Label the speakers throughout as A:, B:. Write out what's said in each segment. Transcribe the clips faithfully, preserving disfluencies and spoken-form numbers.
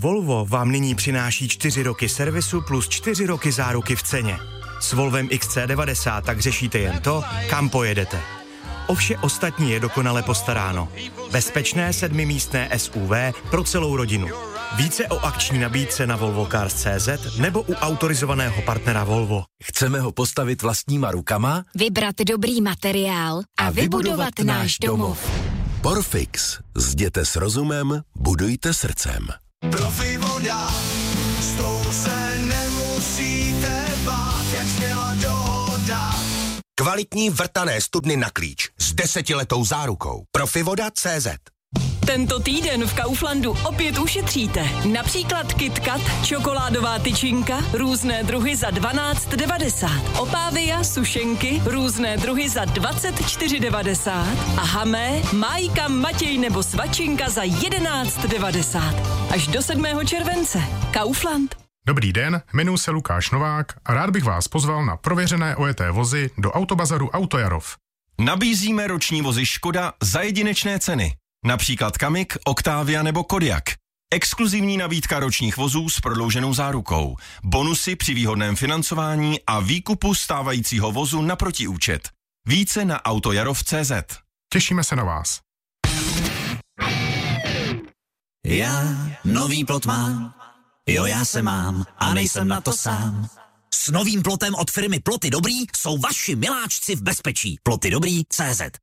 A: Volvo vám nyní přináší čtyři roky servisu plus čtyři roky záruky v ceně. S Volvem X C devadesát tak řešíte jen to, kam pojedete. O vše ostatní je dokonale postaráno. Bezpečné sedmimístné S U V pro celou rodinu. Více o akční nabídce na volvo cars tečka cé zet nebo u autorizovaného partnera Volvo.
B: Chceme ho postavit vlastníma rukama?
C: Vybrat dobrý materiál a, a vybudovat, vybudovat náš domov.
B: Porfix. Zděte s rozumem, budujte srdcem.
D: Profi voda, s tou se nemusíte bát, jak směla dohoda.
E: Kvalitní vrtané studny na klíč s desetiletou zárukou. Profivoda tečka cé zet.
F: Tento týden v Kauflandu opět ušetříte. Například KitKat, čokoládová tyčinka, různé druhy za dvanáct devadesát. Opávia, sušenky, různé druhy za dvacet čtyři devadesát. A Hamé, Májka, Matěj nebo Svačinka za jedenáct devadesát. Až do sedmého července. Kaufland.
G: Dobrý den, jmenuji se Lukáš Novák a rád bych vás pozval na prověřené ojeté vozy do Autobazaru Autojarov.
H: Nabízíme roční vozy Škoda za jedinečné ceny. Například Kamik, Octavia nebo Kodiaq. Exkluzivní nabídka ročních vozů s prodlouženou zárukou. Bonusy při výhodném financování a výkupu stávajícího vozu na protiúčet. Více na autojarov tečka cé zet.
G: Těšíme se na vás.
D: Já nový plot mám, jo já se mám a nejsem na to sám.
I: S novým plotem od firmy Ploty Dobrý jsou vaši miláčci v bezpečí. Ploty Dobrý tečka cé zet.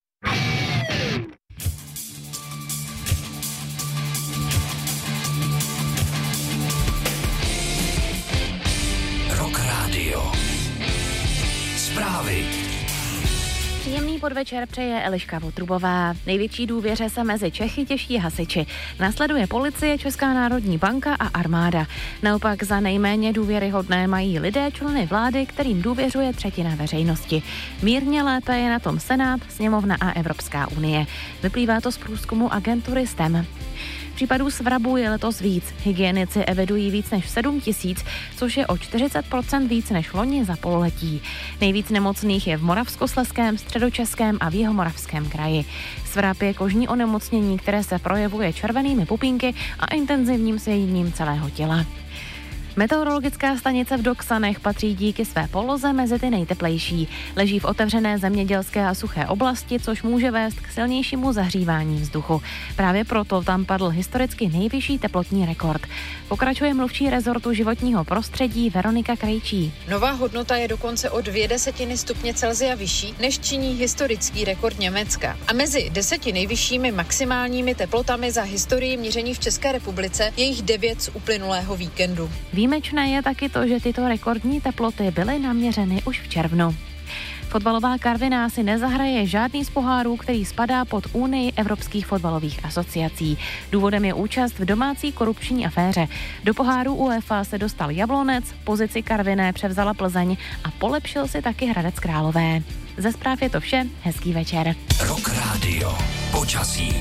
B: Rock Radio. Zprávy.
J: Příjemný podvečer přeje Eliška Votrubová. Největší důvěře se mezi Čechy těší hasiči. Následuje policie, Česká národní banka a armáda. Naopak za nejméně důvěryhodné mají lidé, členy vlády, kterým důvěřuje třetina veřejnosti. Mírně lépe je na tom Senát, Sněmovna a Evropská unie. Vyplývá to z průzkumu agentury S T E M. Případů svrabu je letos víc. Hygienici evidují víc než sedm tisíc, což je o čtyřicet procent víc než loni za pololetí. Nejvíc nemocných je v Moravskoslezském, Středočeském a v Jihomoravském kraji. Svrab je kožní onemocnění, které se projevuje červenými pupínky a intenzivním svěděním celého těla. Meteorologická stanice v Doksanech patří díky své poloze mezi ty nejteplejší. Leží v otevřené zemědělské a suché oblasti, což může vést k silnějšímu zahřívání vzduchu. Právě proto tam padl historicky nejvyšší teplotní rekord. Pokračuje mluvčí rezortu životního prostředí Veronika Krejčí.
K: Nová hodnota je dokonce o dvě desetiny stupně Celsia vyšší, než činí historický rekord Německa. A mezi deseti nejvyššími maximálními teplotami za historii měření v České republice je jich devět z uplynulého víkendu.
J: Výjimečné je taky to, že tyto rekordní teploty byly naměřeny už v červnu. Fotbalová Karviná si nezahraje žádný z pohárů, který spadá pod Unii evropských fotbalových asociací. Důvodem je účast v domácí korupční aféře. Do poháru UEFA se dostal Jablonec, pozici Karviné převzala Plzeň a polepšil si taky Hradec Králové. Ze zpráv je to vše, hezký večer.
B: Rock Radio. Počasí.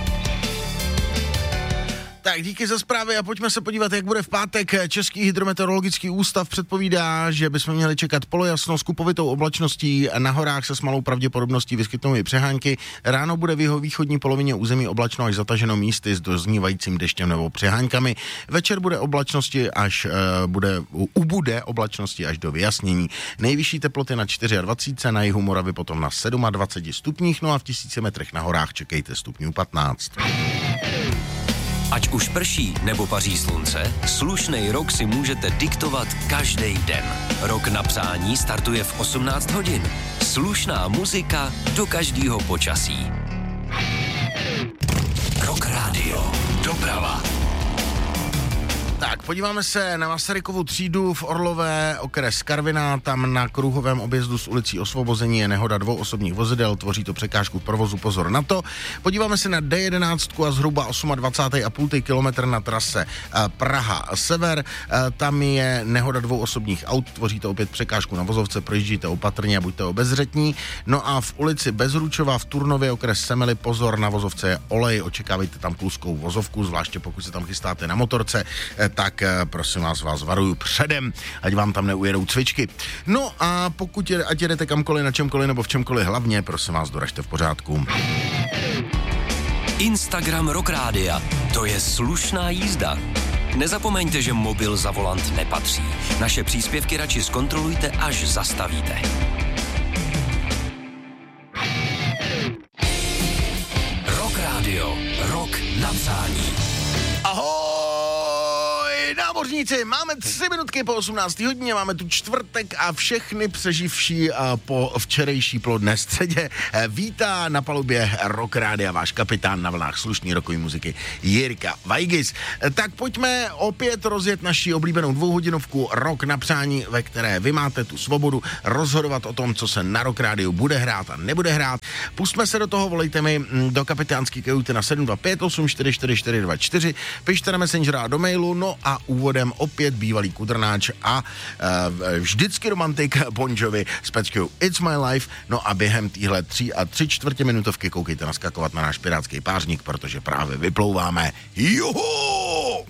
L: Tak díky za zprávy a pojďme se podívat, jak bude v pátek. Český hydrometeorologický ústav předpovídá, že bychom měli čekat polojasno s kupovitou oblačností, na horách se s malou pravděpodobností vyskytnou i přehánky. Ráno bude v jeho východní polovině území oblačno až zataženo místy s doznívajícím deštěm nebo přeháňkami. Večer bude oblačnosti až uh, bude ubude oblačnosti až do vyjasnění. Nejvyšší teploty na dvacet čtyři, na jihu Moravy potom na dvacet sedm stupních, no a v tisíci metrech na horách čekejte stupňů patnáct.
B: Ať už prší nebo paří slunce, slušnej rok si můžete diktovat každý den. Rok na přání startuje v osmnáct hodin. Slušná muzika do každého počasí. Rock Radio. Doprava.
L: Tak, podíváme se na Masarykovu třídu v Orlové, okres Karviná. Tam na kruhovém objezdu s ulicí Osvobození je nehoda dvou osobních vozidel, tvoří to překážku v provozu, pozor na to. Podíváme se na D jedenáct a zhruba dvacet osm celá pět kilometr na trase Praha-Sever. Tam je nehoda dvou osobních aut, tvoří to opět překážku na vozovce, projíždíte opatrně a buďte obezřetní. No a v ulici Bezručova v Turnově, okres Semily, pozor, na vozovce je olej, očekávejte tam pluskou vozovku, zvláště pokud se tam chystáte na motorce, tak prosím vás, vás varuju předem, ať vám tam neujedou cvičky. No a pokud je, ať jedete kamkoliv, na čemkoliv nebo v čemkoliv, hlavně, prosím vás, doražte v pořádku.
B: Instagram Rock Rádia, to je slušná jízda. Nezapomeňte, že mobil za volant nepatří. Naše příspěvky radši zkontrolujte, až zastavíte. Rock Radio. Rok na přání.
L: Ahoj, námořníci, máme tři minutky po osmnácté hodině, máme tu čtvrtek a všechny přeživší po včerejší plodné středě vítá na palubě Rock Rádia váš kapitán na vlnách slušný rockový muziky Jirka Vajgis. Tak pojďme opět rozjet naši oblíbenou dvouhodinovku Rock na přání, ve které vy máte tu svobodu rozhodovat o tom, co se na Rock Rádiu bude hrát a nebude hrát. Pustme se do toho, volejte mi do kapitánský kajuty na sedm dva pět osm čtyři čtyři čtyři dva čtyři, pište na Messenger a do mailu, no a úvodem opět bývalý kudrnáč a uh, vždycky romantik Bon Jovi s peckou It's My Life, no a během týhle tří a tři čtvrtě minutovky koukejte naskakovat na náš pirátský pářník, protože právě vyplouváme. Juhu!